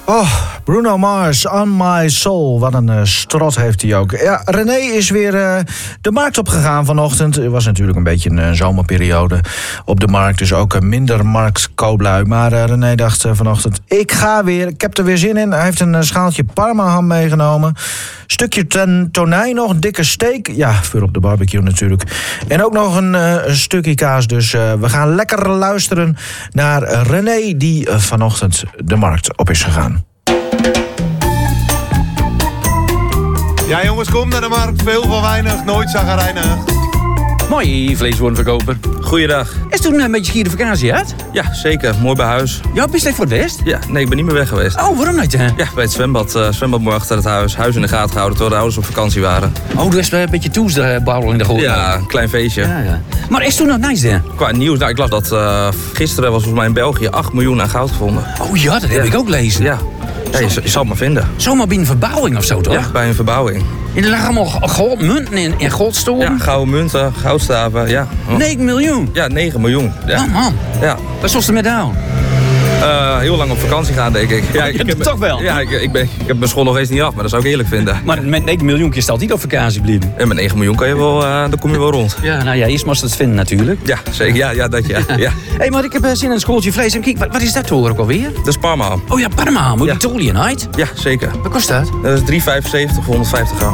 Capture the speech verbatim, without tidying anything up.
Oh, Bruno Mars, On My Soul. Wat een uh, strot heeft hij ook. Ja, René is weer uh, de markt opgegaan vanochtend. Het was natuurlijk een beetje een uh, zomerperiode op de markt. Dus ook uh, minder marktkoolui. Maar uh, René dacht uh, vanochtend, ik ga weer. Ik heb er weer zin in. Hij heeft een uh, schaaltje parmaham meegenomen. Stukje ten tonijn nog, een dikke steak. Ja, voor op de barbecue natuurlijk. En ook nog een, uh, een stukje kaas. Dus uh, we gaan lekker luisteren naar uh, René... die uh, vanochtend de markt op is gegaan. Ja jongens, kom naar de markt. Veel van weinig, nooit zagrijnig. Mooi vleeswormverkoper. Goeiedag. Is toen een beetje hier de vakantie uit? Ja, zeker. Mooi bij huis. Ja, ben je voor het West? Ja, nee, ik ben niet meer weg geweest. Oh, waarom niet? Hè? Ja, bij het zwembad. Uh, zwembad mooi achter het huis. Huis in de gaten gehouden terwijl de ouders op vakantie waren. Oh, du was een beetje toesbouwen in de goot. Ja, een klein feestje. Ja, ja. Maar is toen nog nice, hè? Qua nieuws, nou, ik las dat uh, gisteren was volgens mij in België acht miljoen aan goud gevonden. Oh ja, dat heb ja. ik ook lezen. Ja. Ja, je, je zal het maar vinden. Zomaar binnen een verbouwing of zo, toch? Ja, bij een verbouwing. En er lagen allemaal goldmunten en, en goldstoven. Ja, gouden munten, goudstaven, ja. Oh. negen miljoen? Ja, negen miljoen. Ja. Oh man, ja. wat was er met jou? Uh, heel lang op vakantie gaan, denk ik. Ja, ik, ik heb, toch wel? Ja, ik, ik, ben, ik heb mijn school nog eens niet af, maar dat zou ik eerlijk vinden. Maar met negen miljoen kun je altijd op vakantie blijven. En met negen miljoen kan je wel, uh, dan kom je wel rond. Ja, nou ja, eerst moest het vinden natuurlijk. Ja, zeker. Ja, ja dat ja. ja. Hé, hey, maar ik heb zin in een schooltje vlees. En kijk, wat, wat is dat hoor ook alweer? Dat is parmaham. Oh ja, parmaham. Moet je Italië uit? Ja, zeker. Wat kost dat? Dat is drie vijfenzeventig voor honderdvijftig gram.